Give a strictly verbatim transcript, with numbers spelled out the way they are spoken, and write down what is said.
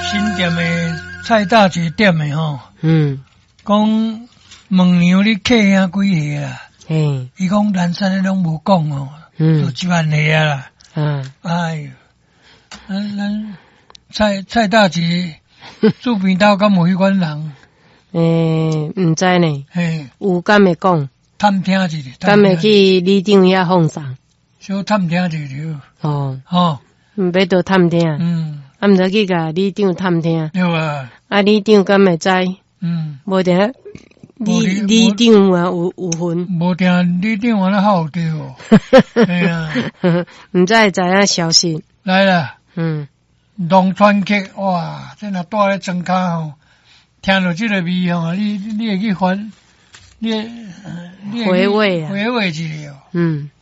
新店的蔡大姐店的吼， 嗯， 讲问娘你客兄几岁啦？ 嘿， 伊讲南山的拢无讲哦， 嗯就一万岁啊啦。 嗯， 哎呦，咱咱蔡蔡大姐住边头敢无迄款人？ 诶，毋知呢， 嘿， 有敢会讲， 探听一下， 敢会去里长遐放送， 小探听一下， 哦， 吼， 毋要到探听， 嗯， 啊，毋知去甲里长探听， 对啊， 啊，里长敢会知， 嗯， 无定里无里长啊有有份， 无定你电话咧好对哦，哎呀， 毋知会知影消息， 来啦。 嗯， 龙川客哇，这若住咧庄骹吼，听到这个味吼，你你会去翻，你会你会去回味啊回味一下哦。 嗯。